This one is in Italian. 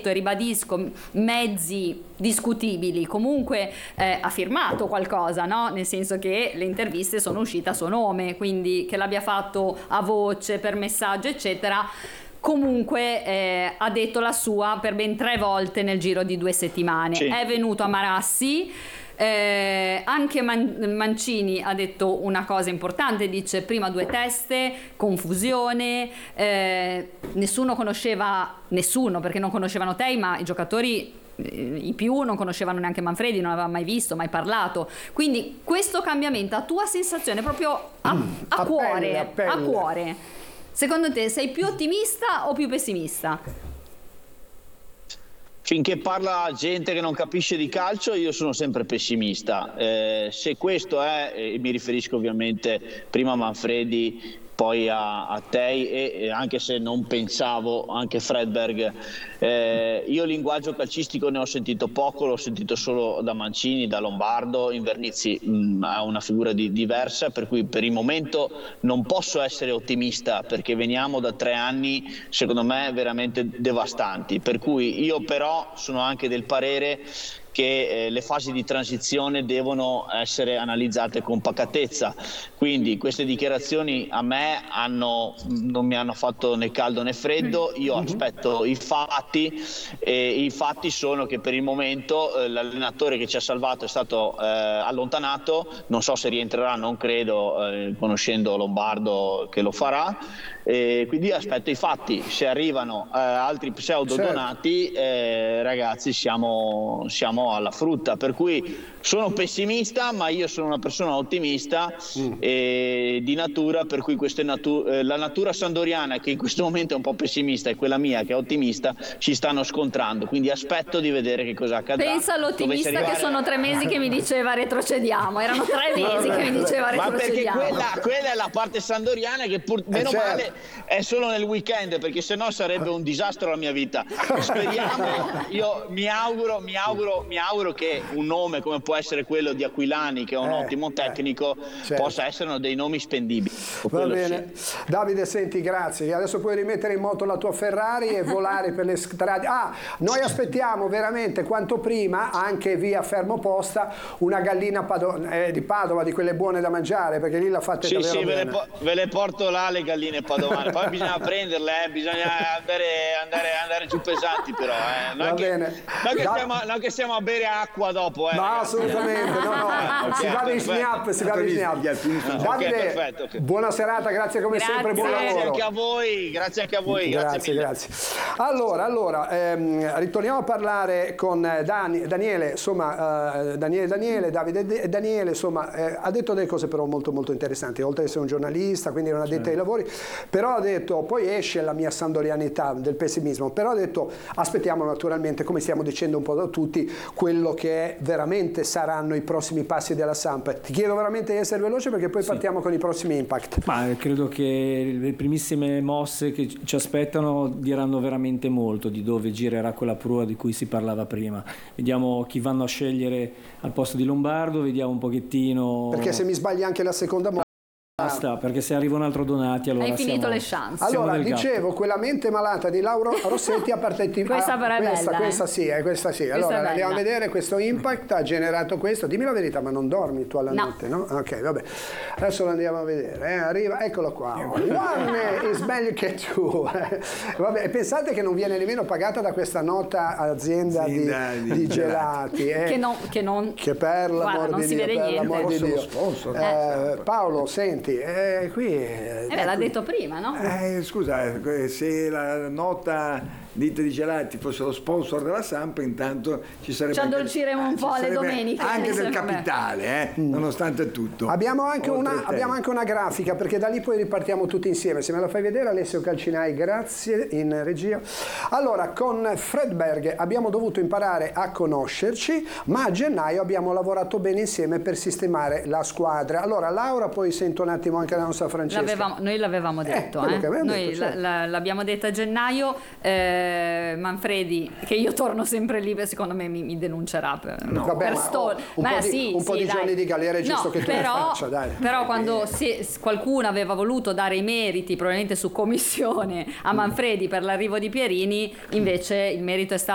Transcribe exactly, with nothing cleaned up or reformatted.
detto, e ribadisco, mezzi discutibili, comunque eh, ha firmato qualcosa, no? Nel senso che le interviste sono uscite a suo nome, quindi che l'abbia fatto a voce, per messaggio, eccetera. Comunque eh, ha detto la sua per ben tre volte nel giro di due settimane. Sì. È venuto a Marassi. Eh, anche Man- Mancini ha detto una cosa importante, dice: prima due teste, confusione, eh, nessuno conosceva nessuno, perché non conoscevano te, ma i giocatori, eh, i più, non conoscevano neanche Manfredi, non aveva mai visto, mai parlato. Quindi questo cambiamento, a tua sensazione, proprio a, a, a cuore, pelle, a, pelle. a cuore, secondo te sei più ottimista o più pessimista? Finché parla gente che non capisce di calcio, io sono sempre pessimista. Eh, se questo è, e mi riferisco ovviamente prima a Manfredi, poi a, a Tei, e, e anche se non pensavo, anche Fredberg, eh, io il linguaggio calcistico ne ho sentito poco, l'ho sentito solo da Mancini, da Lombardo. Invernizzi mh, ha una figura di, diversa, per cui per il momento non posso essere ottimista, perché veniamo da tre anni secondo me veramente devastanti, per cui io però sono anche del parere che eh, le fasi di transizione devono essere analizzate con pacatezza, quindi queste dichiarazioni a me hanno, non mi hanno fatto né caldo né freddo. Io aspetto i fatti, e i fatti sono che per il momento eh, l'allenatore che ci ha salvato è stato eh, allontanato, non so se rientrerà, non credo, eh, conoscendo Lombardo che lo farà. E quindi aspetto i fatti, se arrivano eh, altri pseudodonati, eh, ragazzi, siamo, siamo alla frutta, per cui sono pessimista, ma io sono una persona ottimista mm. e di natura, per cui queste natu- eh, la natura sandoriana, che in questo momento è un po' pessimista, e quella mia che è ottimista, si stanno scontrando, quindi aspetto di vedere che cosa accadrà. Pensa all'ottimista arrivare... che sono tre mesi che mi diceva retrocediamo, erano tre mesi che mi diceva retrocediamo. Ma perché quella, quella è la parte sandoriana che pur, meno certo. male è solo nel weekend, perché sennò sarebbe un disastro la mia vita. Speriamo, io mi auguro, mi auguro, mi auguro che un nome come può essere quello di Aquilani, che è un eh, ottimo tecnico, eh, certo. possa essere dei nomi spendibili. Va bene. Sì. Davide, senti, grazie. Adesso puoi rimettere in moto la tua Ferrari e volare per le strade. Ah, noi aspettiamo veramente quanto prima, anche via Fermoposta, una gallina Pado- eh, di Padova, di quelle buone da mangiare, perché lì la fate sì, davvero sì, bene. Ve le, po- ve le porto là le galline padovane, poi bisogna prenderle, eh, bisogna andare, andare, andare giù pesanti però. Eh. Noi, Va che, bene. Noi, che da- stiamo, noi che stiamo a bere acqua dopo. Eh, no, ragazzi. assolutamente, no, no. Okay, si va di snap, si va di snap. Davide, okay, perfetto, okay. buona serata, grazie come grazie. sempre, buon lavoro. Grazie anche a voi, grazie anche a voi. Grazie, grazie. grazie. Allora, allora ehm, ritorniamo a parlare con Dani, Daniele, insomma, eh, Daniele Daniele, Davide Daniele, insomma, eh, ha detto delle cose però molto molto interessanti, oltre ad essere un giornalista, quindi non addetto ai lavori, però ha detto, poi esce la mia sandorianità del pessimismo, però ha detto aspettiamo naturalmente, come stiamo dicendo un po' da tutti, quello che veramente saranno i prossimi passi della Samp. Ti chiedo veramente di essere veloce perché poi sì. partiamo con i prossimi impact. Ma credo che le primissime mosse che ci aspettano diranno veramente molto di dove girerà quella prua di cui si parlava prima. Vediamo chi vanno a scegliere al posto di Lombardo, vediamo un pochettino... Perché se mi sbagli anche la seconda mossa... Basta, perché se arrivano altro Donati allora hai finito siamo, le chance. Allora dicevo, quella mente malata di Lauro Rossetti ha partito questa ah, però è questa, bella, questa eh? sì, eh, questa sì. Questa allora andiamo a vedere, questo impact ha generato questo. Dimmi la verità, ma non dormi tu alla no. notte, no? Ok, vabbè. Adesso lo andiamo a vedere, eh? Arriva, eccolo qua. One is meglio che tu. Vabbè, pensate che non viene nemmeno pagata da questa nota azienda sì, di, dai, di, di gelati, eh? che non che non che per l'amor di Dio, per l'amor di Dio. Sponsor, eh, Paolo, senti, eh, qui Eh beh, l'ha detto prima, no? Eh, scusa, se la nota ditte di gelati fosse lo sponsor della Samp, intanto ci sarebbe ci addolciremo un po' le domeniche anche del capitale, eh, mm. nonostante tutto. Abbiamo anche, una, abbiamo anche una grafica, perché da lì poi ripartiamo tutti insieme. Se me la fai vedere, Alessio Calcinai, grazie, in regia. Allora, con Fredberg abbiamo dovuto imparare a conoscerci, ma a gennaio abbiamo lavorato bene insieme per sistemare la squadra. Allora, Laura, poi sento un attimo anche la nostra Francesca. L'avevamo, noi l'avevamo detto, eh, eh. che noi detto, certo. la, la, l'abbiamo detto a gennaio. Eh, Manfredi, che io torno sempre lì, secondo me mi, mi denuncerà per, no. Vabbè, per ma stol- un ma po' di, sì, un po' sì, di dai. giorni di galera è giusto no, che tu però, le faccia, dai. Però quando si, qualcuno aveva voluto dare i meriti, probabilmente su commissione, a Manfredi per l'arrivo di Pierini, invece il merito è stato